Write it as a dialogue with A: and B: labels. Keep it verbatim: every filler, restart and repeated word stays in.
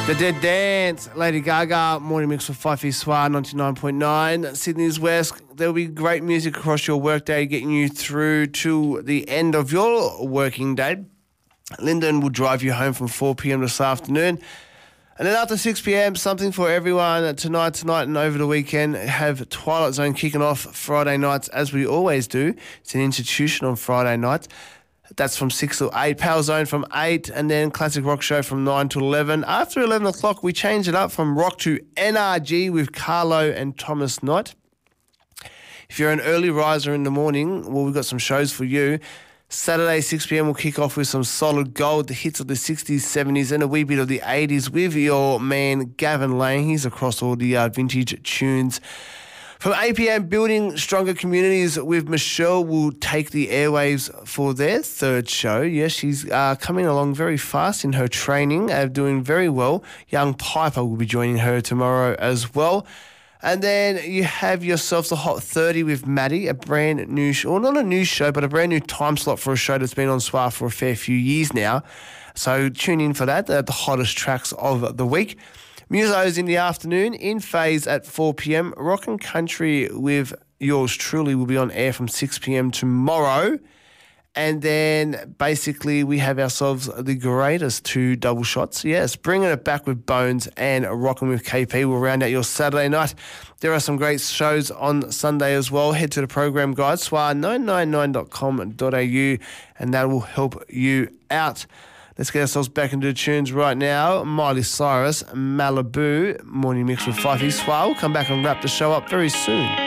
A: The Dead Dance, Lady Gaga, Morning Mix with Fifey Swar, ninety-nine point nine. Sydney's West, there will be great music across your workday, getting you through to the end of your working day. Lyndon will drive you home from four p.m. this afternoon. And then after six p.m, something for everyone. Tonight, tonight and over the weekend, have Twilight Zone kicking off Friday nights, as we always do. It's an institution on Friday nights. That's from six to eight. Power Zone from eight, and then Classic Rock Show from nine to eleven. After eleven o'clock, we change it up from rock to N R G with Carlo and Thomas Knight. If you're an early riser in the morning, well, we've got some shows for you. Saturday, six p.m, we'll kick off with some solid gold, the hits of the sixties, seventies, and a wee bit of the eighties with your man Gavin Lane. He's across all the uh, vintage tunes. From eight p.m, building stronger communities with Michelle will take the airwaves for their third show. Yes, she's uh, coming along very fast in her training, uh, doing very well. Young Piper will be joining her tomorrow as well. And then you have yourselves the Hot thirty with Maddie, a brand new show, or not a new show, but a brand new time slot for a show that's been on S W A for a fair few years now. So tune in for that, uh, the hottest tracks of the week. Musos in the afternoon, In Phase at four p.m. Rock and Country with yours truly will be on air from six p.m. tomorrow. And then basically we have ourselves the greatest two double shots. Yes, bringing it back with Bones and Rockin' with K P will round out your Saturday night. There are some great shows on Sunday as well. Head to the program guide, S W A nine nine nine dot com dot a u, and that will help you out. Let's get ourselves back into the tunes right now. Miley Cyrus, Malibu, Morning Mix with Fifey Swar. We'll come back and wrap the show up very soon.